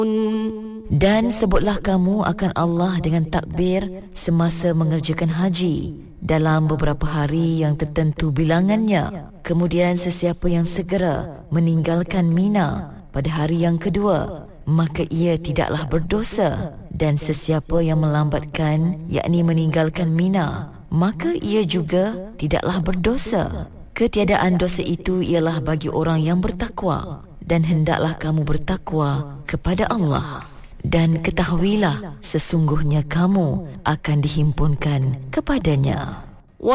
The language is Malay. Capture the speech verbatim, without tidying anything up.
Dan sebutlah kamu akan Allah dengan takbir semasa mengerjakan haji dalam beberapa hari yang tertentu bilangannya. Kemudian sesiapa yang segera meninggalkan Mina pada hari yang kedua, maka ia tidaklah berdosa. Dan sesiapa yang melambatkan, yakni meninggalkan Mina, maka ia juga tidaklah berdosa. Ketiadaan dosa itu ialah bagi orang yang bertakwa. Dan hendaklah kamu bertakwa kepada Allah. Dan ketahuilah sesungguhnya kamu akan dihimpunkan kepadanya.